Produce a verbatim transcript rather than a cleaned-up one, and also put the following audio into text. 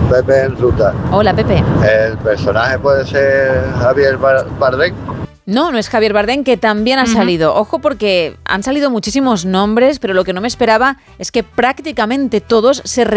Pepe en Ruta. Hola, Pepe. ¿El personaje puede ser Javier Bardem? No, no es Javier Bardem, que también ha uh-huh. salido. Ojo, porque han salido muchísimos nombres, pero lo que no me esperaba es que prácticamente todos se